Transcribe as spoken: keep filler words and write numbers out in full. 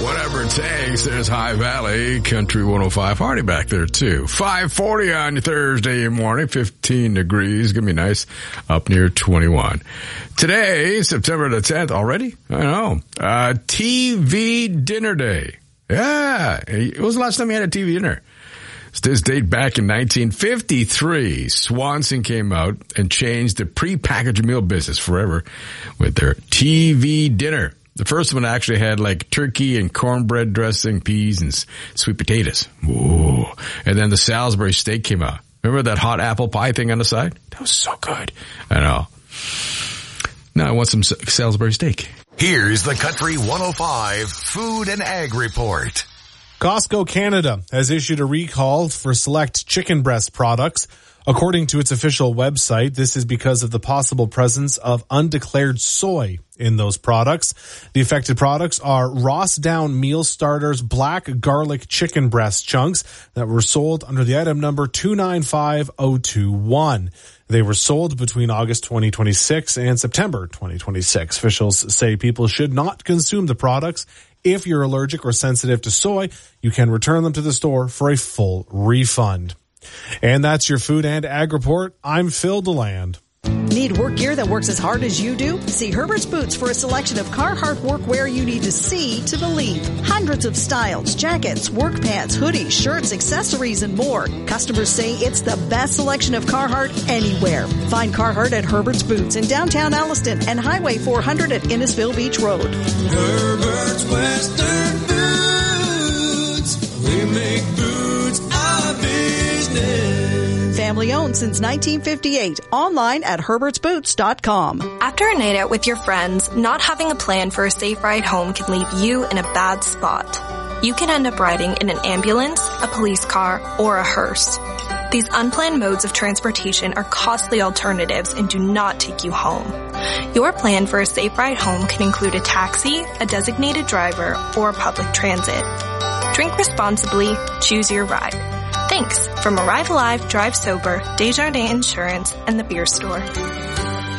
Whatever it takes, there's High Valley, Country one oh five. Hardy back there, too. five forty on your Thursday morning, fifteen degrees. Gonna be nice, up near twenty-one. Today, September the tenth, already? I know. Uh, T V Dinner Day. Yeah. When was the last time you had a T V dinner? This date back in nineteen fifty-three, Swanson came out and changed the prepackaged meal business forever with their T V dinner. The first one actually had like turkey and cornbread dressing, peas and sweet potatoes. Whoa. And then the Salisbury steak came out. Remember that hot apple pie thing on the side? That was so good. I know. Now I want some Salisbury steak. Here's the Country one oh five Food and Ag Report. Costco Canada has issued a recall for select chicken breast products. According to its official website, this is because of the possible presence of undeclared soy in those products. The affected products are Ross Down Meal Starters Black Garlic Chicken Breast Chunks that were sold under the item number two nine five oh two one. They were sold between August twenty twenty-six and September twenty twenty-six. Officials say people should not consume the products. If you're allergic or sensitive to soy, you can return them to the store for a full refund. And that's your Food and Ag Report. I'm Phil DeLand. Need work gear that works as hard as you do? See Herbert's Boots for a selection of Carhartt workwear you need to see to believe. Hundreds of styles, jackets, work pants, hoodies, shirts, accessories, and more. Customers say it's the best selection of Carhartt anywhere. Find Carhartt at Herbert's Boots in downtown Alliston and Highway four hundred at Innisfil Beach Road. Herbert's Western Boots. We make boots our business. Family owned since nineteen fifty-eight. Online at herberts boots dot com. After a night out with your friends, not having a plan for a safe ride home can leave you in a bad spot. You can end up riding in an ambulance, a police car, or a hearse. These unplanned modes of transportation are costly alternatives and do not take you home. Your plan for a safe ride home can include a taxi, a designated driver, or public transit. Drink responsibly, choose your ride. Thanks from Arrive Alive, Drive Sober, Desjardins Insurance, and the Beer Store.